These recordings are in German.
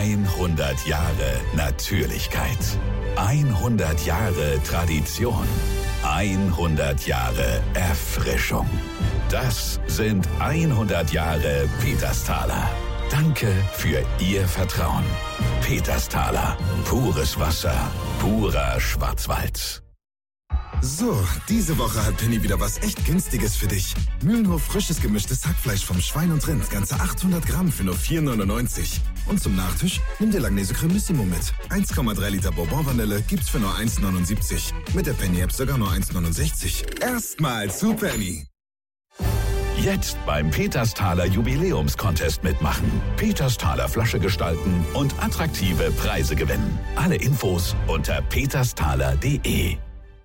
100 Jahre Natürlichkeit. 100 Jahre Tradition. 100 Jahre Erfrischung. Das sind 100 Jahre Petersthaler. Danke für Ihr Vertrauen. Petersthaler. Pures Wasser. Purer Schwarzwald. So, diese Woche hat Penny wieder was echt Günstiges für dich. Mühlenhof frisches gemischtes Hackfleisch vom Schwein und Rind, ganze 800 Gramm für nur 4,99. Und zum Nachtisch nimm dir Langnese Cremissimo mit. 1,3 Liter Bourbon-Vanille gibt's für nur 1,79. Mit der Penny-App sogar nur 1,69. Erstmal zu Penny. Jetzt beim Petersthaler Jubiläumscontest mitmachen. Petersthaler Flasche gestalten und attraktive Preise gewinnen. Alle Infos unter petersthaler.de.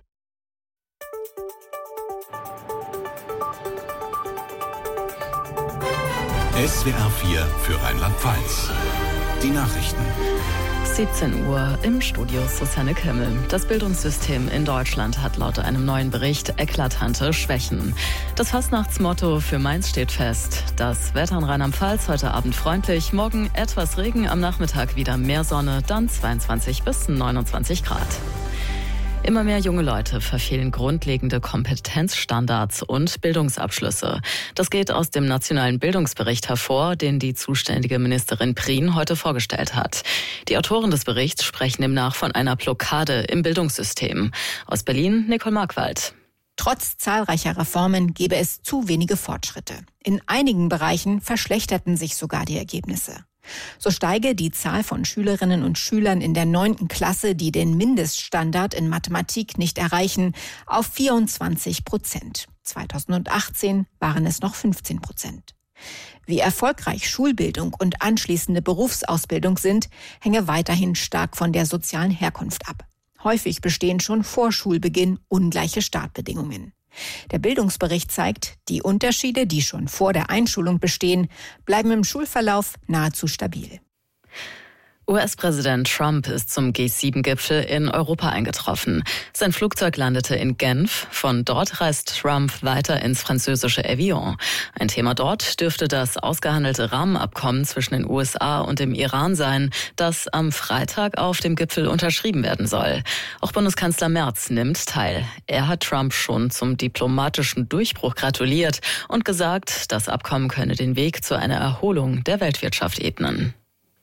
SWR 4 für Rheinland-Pfalz. Die Nachrichten. 17 Uhr im Studio Susanne Kimmel. Das Bildungssystem in Deutschland hat laut einem neuen Bericht eklatante Schwächen. Das Fastnachtsmotto für Mainz steht fest. Das Wetter in Rheinland-Pfalz heute Abend freundlich, morgen etwas Regen, am Nachmittag wieder mehr Sonne, dann 22 bis 29 Grad. Immer mehr junge Leute verfehlen grundlegende Kompetenzstandards und Bildungsabschlüsse. Das geht aus dem nationalen Bildungsbericht hervor, den die zuständige Ministerin Prien heute vorgestellt hat. Die Autoren des Berichts sprechen demnach von einer Blockade im Bildungssystem. Aus Berlin, Nicole Markwald. Trotz zahlreicher Reformen gebe es zu wenige Fortschritte. In einigen Bereichen verschlechterten sich sogar die Ergebnisse. So steige die Zahl von Schülerinnen und Schülern in der 9. Klasse, die den Mindeststandard in Mathematik nicht erreichen, auf 24%. 2018 waren es noch 15%. Wie erfolgreich Schulbildung und anschließende Berufsausbildung sind, hänge weiterhin stark von der sozialen Herkunft ab. Häufig bestehen schon vor Schulbeginn ungleiche Startbedingungen. Der Bildungsbericht zeigt, die Unterschiede, die schon vor der Einschulung bestehen, bleiben im Schulverlauf nahezu stabil. US-Präsident Trump ist zum G7-Gipfel in Europa eingetroffen. Sein Flugzeug landete in Genf. Von dort reist Trump weiter ins französische Evian. Ein Thema dort dürfte das ausgehandelte Rahmenabkommen zwischen den USA und dem Iran sein, das am Freitag auf dem Gipfel unterschrieben werden soll. Auch Bundeskanzler Merz nimmt teil. Er hat Trump schon zum diplomatischen Durchbruch gratuliert und gesagt, das Abkommen könne den Weg zu einer Erholung der Weltwirtschaft ebnen.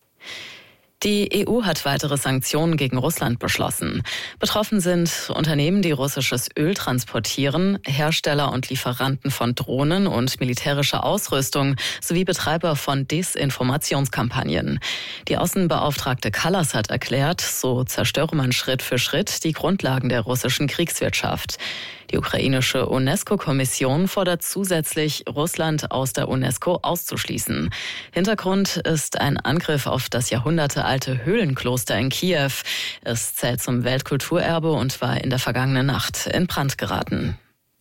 Die EU hat weitere Sanktionen gegen Russland beschlossen. Betroffen sind Unternehmen, die russisches Öl transportieren, Hersteller und Lieferanten von Drohnen und militärischer Ausrüstung sowie Betreiber von Desinformationskampagnen. Die Außenbeauftragte Kallas hat erklärt, so zerstöre man Schritt für Schritt die Grundlagen der russischen Kriegswirtschaft. Die ukrainische UNESCO-Kommission fordert zusätzlich, Russland aus der UNESCO auszuschließen. Hintergrund ist ein Angriff auf das jahrhundertealte Höhlenkloster in Kiew. Es zählt zum Weltkulturerbe und war in der vergangenen Nacht in Brand geraten.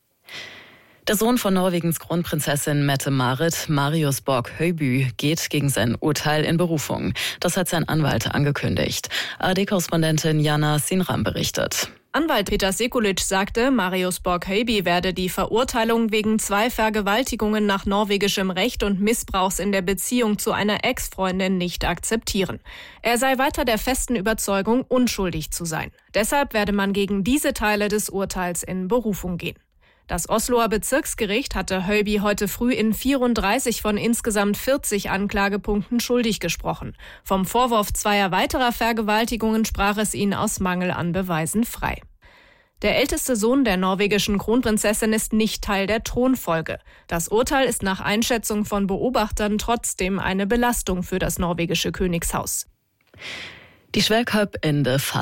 Der Sohn von Norwegens Kronprinzessin Mette-Marit, Marius Borg-Høiby, geht gegen sein Urteil in Berufung. Das hat sein Anwalt angekündigt. ARD-Korrespondentin Jana Sinram berichtet. Anwalt Peter Sekulic sagte, Marius Borg-Høiby werde die Verurteilung wegen 2 Vergewaltigungen nach norwegischem Recht und Missbrauchs in der Beziehung zu einer Ex-Freundin nicht akzeptieren. Er sei weiter der festen Überzeugung, unschuldig zu sein. Deshalb werde man gegen diese Teile des Urteils in Berufung gehen. Das Osloer Bezirksgericht hatte Høiby heute früh in 34 von insgesamt 40 Anklagepunkten schuldig gesprochen. Vom Vorwurf 2 weiterer Vergewaltigungen sprach es ihn aus Mangel an Beweisen frei. Der älteste Sohn der norwegischen Kronprinzessin ist nicht Teil der Thronfolge. Das Urteil ist nach Einschätzung von Beobachtern trotzdem eine Belastung für das norwegische Königshaus. Die Schwellköpfende